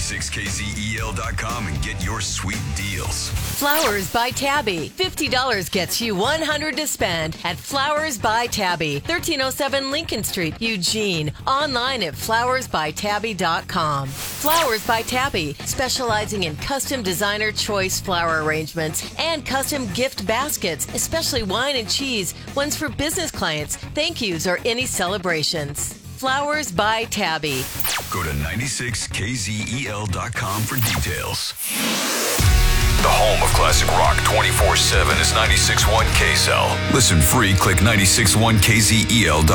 96kzel.com and get your sweet deals. Flowers by Tabby. $50 gets you $100 to spend at Flowers by Tabby, 1307 Lincoln Street, Eugene. Online at flowersbytabby.com. Flowers by Tabby, specializing in custom designer choice flower arrangements and custom gift baskets, especially wine and cheese, ones for business clients, thank yous, or any celebrations. Flowers by Tabby. Go to 96kzel.com for details. The home of classic rock 24/7 is 96.1 KSL. Listen free, click 96.1kzel.com.